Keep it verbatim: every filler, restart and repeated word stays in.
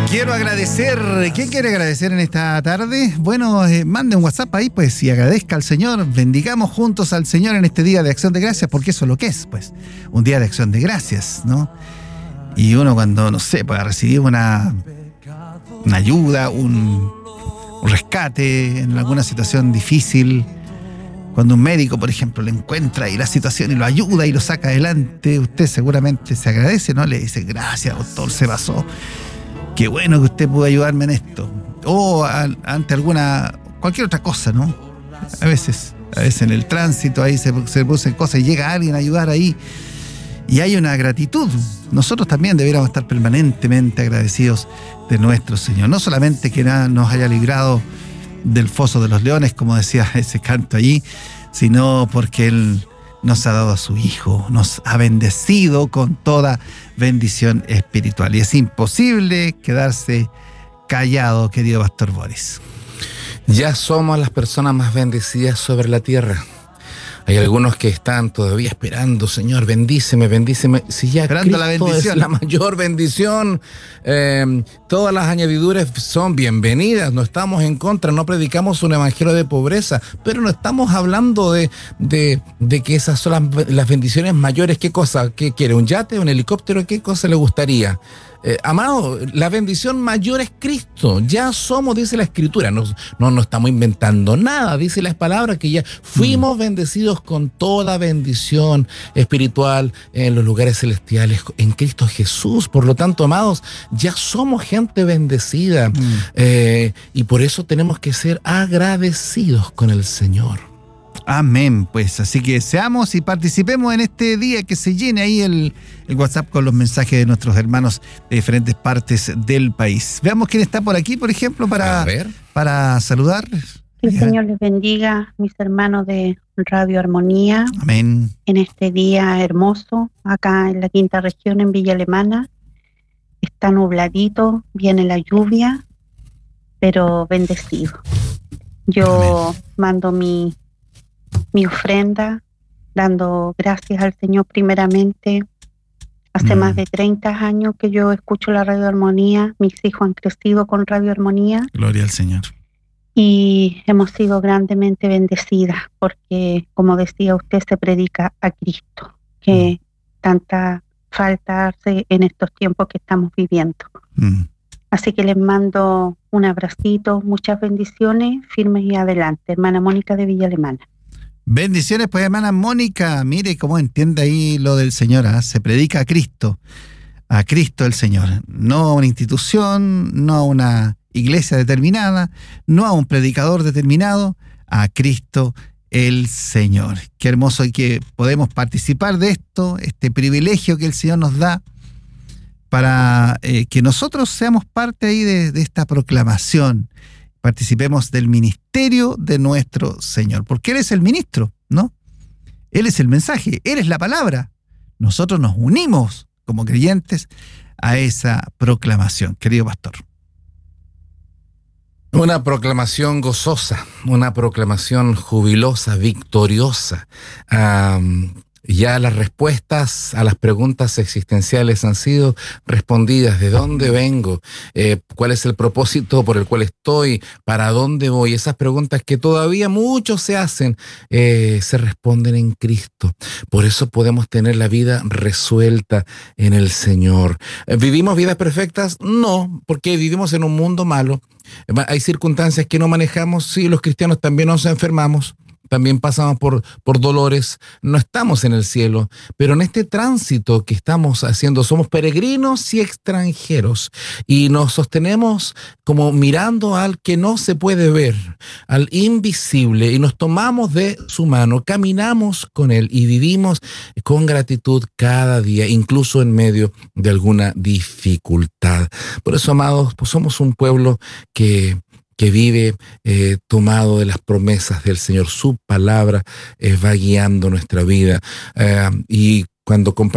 Quiero agradecer. ¿Quién quiere agradecer en esta tarde? Bueno, eh, mande un WhatsApp ahí, pues, y agradezca al Señor. Bendigamos juntos al Señor en este día de Acción de Gracias, porque eso es lo que es, pues, un día de Acción de Gracias, ¿no? Y uno cuando, no sé, pueda recibir una, una ayuda, un, un rescate en alguna situación difícil, cuando un médico, por ejemplo, le encuentra ahí la situación y lo ayuda y lo saca adelante, usted seguramente se agradece, ¿no? Le dice, gracias, doctor, se pasó. Qué bueno que usted pudo ayudarme en esto. O a, ante alguna, cualquier otra cosa, ¿no? A veces, a veces en el tránsito ahí se, se producen cosas y llega alguien a ayudar ahí. Y hay una gratitud. Nosotros también deberíamos estar permanentemente agradecidos de nuestro Señor. No solamente que nos haya librado del foso de los leones, como decía ese canto allí, sino porque Él nos ha dado a su Hijo, nos ha bendecido con toda bendición espiritual. Y es imposible quedarse callado, querido Pastor Boris. Ya somos las personas más bendecidas sobre la tierra. Hay algunos que están todavía esperando, Señor, bendíceme, bendíceme. Si ya esperando Cristo la bendición. Es la mayor bendición, eh, todas las añadiduras son bienvenidas. No estamos en contra, no predicamos un evangelio de pobreza, pero no estamos hablando de, de, de que esas son las, las bendiciones mayores. ¿Qué cosa? ¿Qué quiere? ¿Un yate? ¿Un helicóptero? ¿Qué cosa le gustaría? Eh, amado, la bendición mayor es Cristo. Ya somos, dice la Escritura, no, no, no estamos inventando nada, dice las palabras que ya fuimos mm. bendecidos con toda bendición espiritual en los lugares celestiales en Cristo Jesús. Por lo tanto, amados, ya somos gente bendecida mm. eh, y por eso tenemos que ser agradecidos con el Señor. Amén, pues así que seamos y participemos en este día, que se llene ahí el, el WhatsApp con los mensajes de nuestros hermanos de diferentes partes del país. Veamos quién está por aquí, por ejemplo, para, para saludar. Que el Señor les bendiga, mis hermanos de Radio Armonía. Amén. En este día hermoso, acá en la quinta región, en Villa Alemana, está nubladito, viene la lluvia, pero bendecido. Yo Amén. mando mi... mi ofrenda, dando gracias al Señor primeramente. Hace mm. más de treinta años que yo escucho la Radio Armonía, mis hijos han crecido con Radio Armonía. Gloria al Señor. Y hemos sido grandemente bendecidas, porque, como decía usted, se predica a Cristo, que mm. tanta falta hace en estos tiempos que estamos viviendo. Mm. Así que les mando un abracito, muchas bendiciones, firmes y adelante. Hermana Mónica de Villa Alemana. Bendiciones, pues, hermana Mónica. Mire cómo entiende ahí lo del Señor, ¿eh? Se predica a Cristo, a Cristo el Señor, no a una institución, no a una iglesia determinada, no a un predicador determinado, a Cristo el Señor. Qué hermoso y que podemos participar de esto, este privilegio que el Señor nos da para eh, que nosotros seamos parte ahí de, de esta proclamación. Participemos del ministerio de nuestro Señor, porque Él es el ministro, ¿no? Él es el mensaje, Él es la palabra. Nosotros nos unimos como creyentes a esa proclamación, querido pastor. Una proclamación gozosa, una proclamación jubilosa, victoriosa. Um, Ya las respuestas a las preguntas existenciales han sido respondidas. ¿De dónde vengo? Eh, ¿Cuál es el propósito por el cual estoy? ¿Para dónde voy? Esas preguntas que todavía muchos se hacen, eh, se responden en Cristo. Por eso podemos tener la vida resuelta en el Señor. ¿Vivimos vidas perfectas? No, porque vivimos en un mundo malo. Hay circunstancias que no manejamos. Sí, los cristianos también nos enfermamos. También pasamos por, por dolores, no estamos en el cielo, pero en este tránsito que estamos haciendo somos peregrinos y extranjeros y nos sostenemos como mirando al que no se puede ver, al invisible, y nos tomamos de su mano, caminamos con él y vivimos con gratitud cada día, incluso en medio de alguna dificultad. Por eso, amados, pues somos un pueblo que que vive eh, tomado de las promesas del Señor. Su palabra eh, va guiando nuestra vida. Eh, y cuando compartimos